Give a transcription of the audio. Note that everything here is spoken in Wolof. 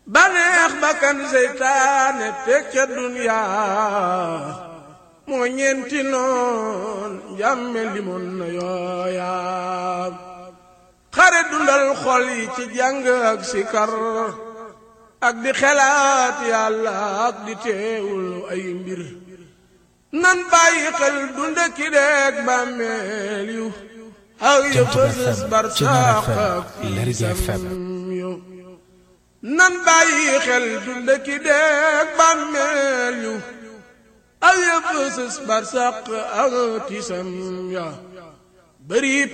baneex bakkan seytaane teg ca duniyaa moo ñeenti noon njàmme limoon na yooyaa xare dundal xol yi ci jàng ak sikar ak di xelaat yàlla ak di teewul ay mbir nan bàyyi xel dunde ki deeg bàmmeel yu ak yëfësës barsaax ak fiisam yu nan bàyyi xel dunde ki deeg bàmmeel yu ak yëfësës barsaax ak tiisam ya bari